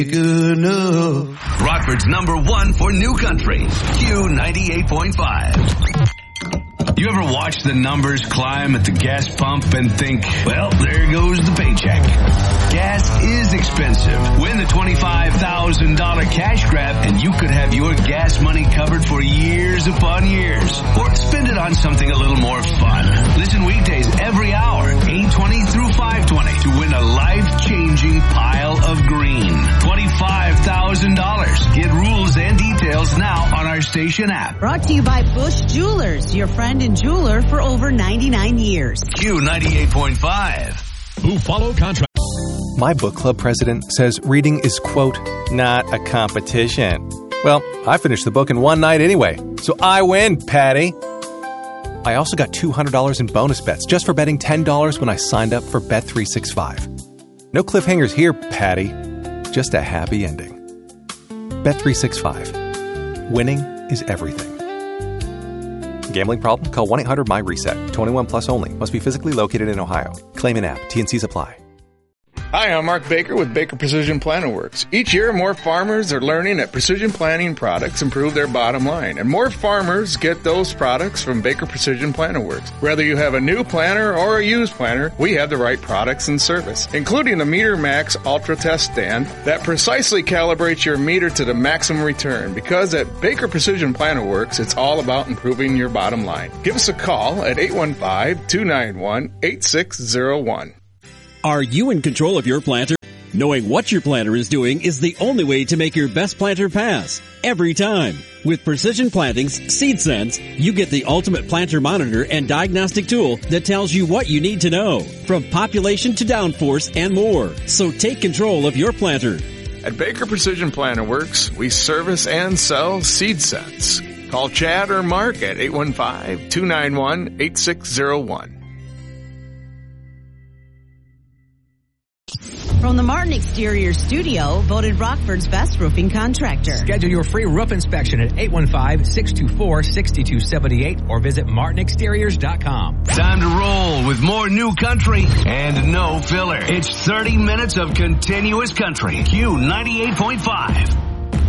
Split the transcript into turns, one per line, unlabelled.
Good enough.
Rockford's number one for new country, Q98.5. You ever watch the numbers climb at the gas pump and think, well, there goes the paycheck? Gas is expensive. Win the $25,000 cash grab and you could have your gas money covered for years upon years. Or spend it on something a little more fun. Listen weekdays every hour, 8:20 through 5:20 to win a life-changing pile of green. $25,000. Get rules and details now on our station app.
Brought to you by Bush Jewelers, your friend and jeweler for over 99 years.
Q98.5.
Who follow contract.
My book club president says reading is, quote, not a competition. Well, I finished the book in one night anyway, so I win, Patty. I also got $200 in bonus bets just for betting $10 when I signed up for Bet365. No cliffhangers here, Patty. Just a happy ending. Bet365. Winning is everything. Gambling problem? Call 1-800-MY-RESET. 21 plus only. Must be physically located in Ohio. Claim in app. T&Cs apply.
Hi, I'm Mark Baker with Baker Precision Planter Works. Each year, more farmers are learning that precision planting products improve their bottom line, and more farmers get those products from Baker Precision Planter Works. Whether you have a new planter or a used planter, we have the right products and service, including the Meter Max Ultra Test Stand that precisely calibrates your meter to the maximum return, because at Baker Precision Planter Works, it's all about improving your bottom line. Give us a call at 815-291-8601.
Are you in control of your planter? Knowing what your planter is doing is the only way to make your best planter pass, every time. With Precision Planting's Seed Sense, you get the ultimate planter monitor and diagnostic tool that tells you what you need to know, from population to downforce and more. So take control of your planter.
At Baker Precision Planter Works, we service and sell Seed Sets. Call Chad or Mark at 815-291-8601.
From the Martin Exterior Studio, voted Rockford's best roofing contractor.
Schedule your free roof inspection at 815-624-6278 or visit martinexteriors.com.
Time to roll with more new country and no filler. It's 30 minutes of continuous country. Q98.5.